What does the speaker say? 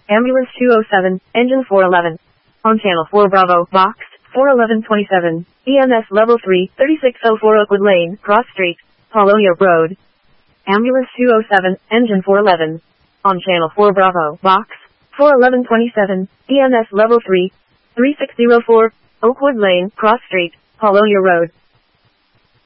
Ambulance 207, engine 411. On channel 4 Bravo, box 41127. EMS level 3, 3604 Oakwood Lane, Cross Street, Paulonia Road. Ambulance 207, engine 411. On channel 4 Bravo, box 41127. EMS level 3, 3604 Oakwood Lane, Cross Street, Paulonia Road.